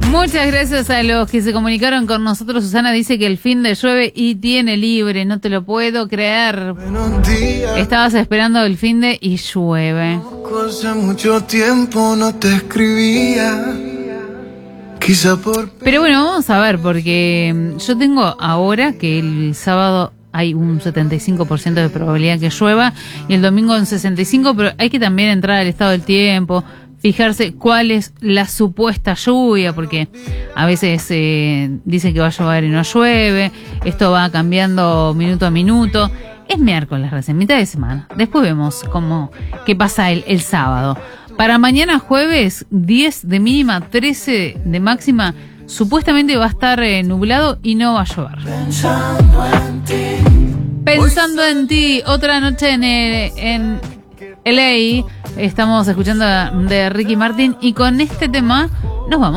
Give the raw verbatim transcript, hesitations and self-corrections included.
Muchas gracias a los que se comunicaron con nosotros. Susana dice que el fin de llueve y tiene libre. No te lo puedo creer. Estabas esperando el fin de y llueve. Hace mucho tiempo no te escribía. Quizá por... Pero bueno, vamos a ver, porque yo tengo ahora que el sábado hay un setenta y cinco por ciento de probabilidad que llueva y el domingo un sesenta y cinco por ciento, pero hay que también entrar al estado del tiempo, fijarse cuál es la supuesta lluvia, porque a veces eh, dicen que va a llover y no llueve, esto va cambiando minuto a minuto. Es miércoles recién, mitad de semana, después vemos cómo, qué pasa el, el sábado. Para mañana jueves, diez de mínima, trece de máxima, supuestamente va a estar eh, nublado y no va a llover. Pensando en ti. Pensando en ti, otra noche en, el, en L A, estamos escuchando de Ricky Martin y con este tema nos vamos.